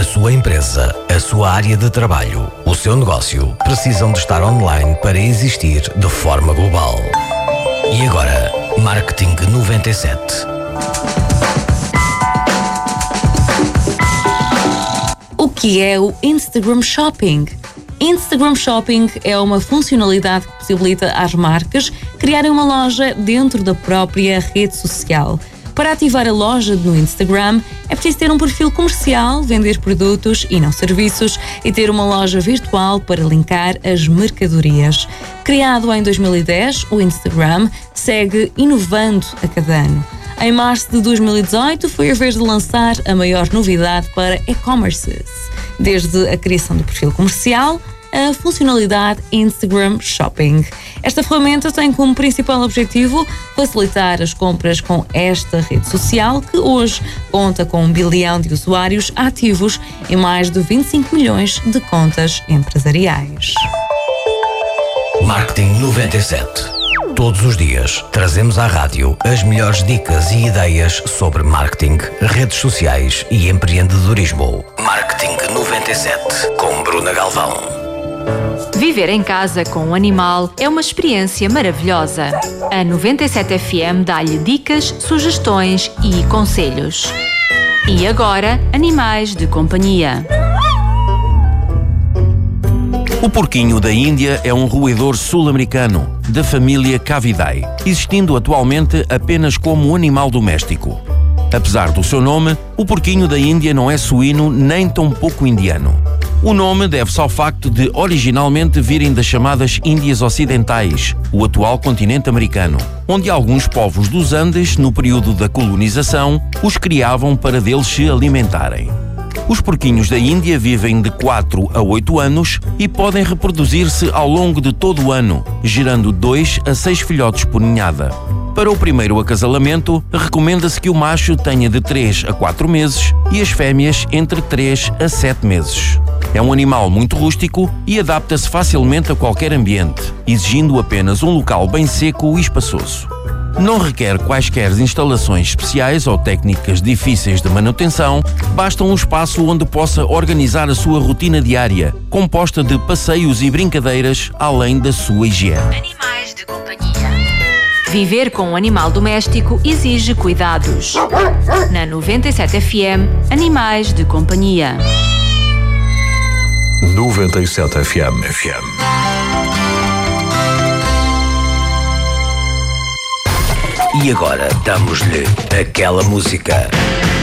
A sua empresa, a sua área de trabalho, o seu negócio precisam de estar online para existir de forma global. E agora, Marketing 97. O que é o Instagram Shopping? Instagram Shopping é uma funcionalidade que possibilita às marcas criarem uma loja dentro da própria rede social. Para ativar a loja no Instagram, é preciso ter um perfil comercial, vender produtos e não serviços e ter uma loja virtual para linkar as mercadorias. Criado em 2010, o Instagram segue inovando a cada ano. Em março de 2018, foi a vez de lançar a maior novidade para e-commerces. Desde a criação do perfil comercial, a funcionalidade Instagram Shopping. Esta ferramenta tem como principal objetivo facilitar as compras com esta rede social, que hoje conta com 1 bilhão de usuários ativos e mais de 25 milhões de contas empresariais. Marketing 97. Todos os dias trazemos à rádio as melhores dicas e ideias sobre marketing, redes sociais e empreendedorismo. Marketing 97 com Bruna Galvão. Viver em casa com um animal é uma experiência maravilhosa. A 97 FM dá-lhe dicas, sugestões e conselhos. E agora, animais de companhia. O porquinho da Índia é um roedor sul-americano, da família Cavidae, existindo atualmente apenas como um animal doméstico. Apesar do seu nome, o porquinho da Índia não é suíno nem tampouco indiano. O nome deve-se ao facto de originalmente virem das chamadas Índias Ocidentais, o atual continente americano, onde alguns povos dos Andes, no período da colonização, os criavam para deles se alimentarem. Os porquinhos da Índia vivem de 4 a 8 anos e podem reproduzir-se ao longo de todo o ano, gerando 2 a 6 filhotes por ninhada. Para o primeiro acasalamento, recomenda-se que o macho tenha de 3 a 4 meses e as fêmeas entre 3 a 7 meses. É um animal muito rústico e adapta-se facilmente a qualquer ambiente, exigindo apenas um local bem seco e espaçoso. Não requer quaisquer instalações especiais ou técnicas difíceis de manutenção, basta um espaço onde possa organizar a sua rotina diária, composta de passeios e brincadeiras, além da sua higiene. Animais de companhia. Viver com um animal doméstico exige cuidados. Na 97 FM, Animais de Companhia. 97 FM. E agora damos-lhe aquela música.